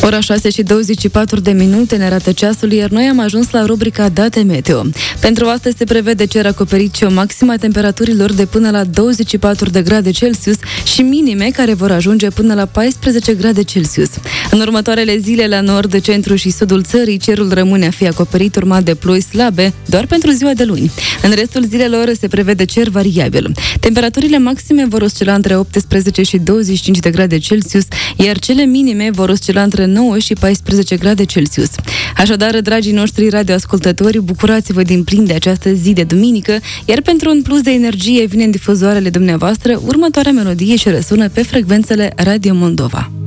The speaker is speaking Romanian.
Ora 6:24 ne arată ceasul, iar noi am ajuns la rubrica Date Meteo. Pentru astăzi se prevede cer acoperit și o maximă a temperaturilor de până la 24 de grade Celsius și minime care vor ajunge până la 14 grade Celsius. În următoarele zile, la nord, centru și sudul țării, cerul rămâne a fi acoperit, urmat de ploi slabe, doar pentru ziua de luni. În restul zilelor se prevede cer variabil. Temperaturile maxime vor oscila între 18 și 25 de grade Celsius, iar cele minime vor oscila între 9 și 14 grade Celsius. Așadar, dragii noștri radioascultători, bucurați-vă din plin de această zi de duminică, iar pentru un plus de energie vine în difuzoarele dumneavoastră următoarea melodie și răsună pe frecvențele Radio Moldova.